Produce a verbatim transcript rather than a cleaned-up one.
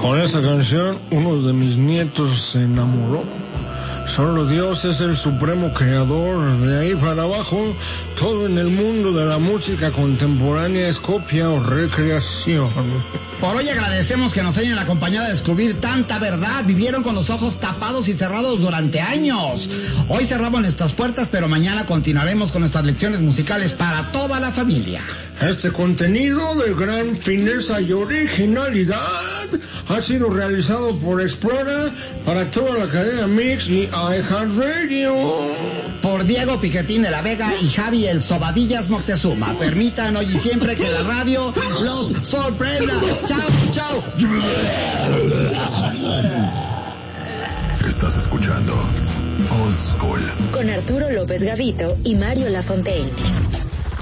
Con esa canción, uno de mis nietos se enamoró. Solo Dios es el supremo creador. De ahí para abajo, todo en el mundo de la música contemporánea es copia o recreación. Por hoy agradecemos que nos hayan acompañado a descubrir tanta verdad. Vivieron con los ojos tapados y cerrados durante años. Hoy cerramos nuestras puertas, pero mañana continuaremos con nuestras lecciones musicales para toda la familia. Este contenido de gran fineza y originalidad ha sido realizado por Explora para toda la cadena Mix y iHeartRadio. Por Diego Piquetín de la Vega y Javi El Sobadillas Moctezuma. Permitan hoy y siempre que la radio los sorprenda. Chao, chao. Estás escuchando Old School con Arturo López Gavito y Mario Lafontaine.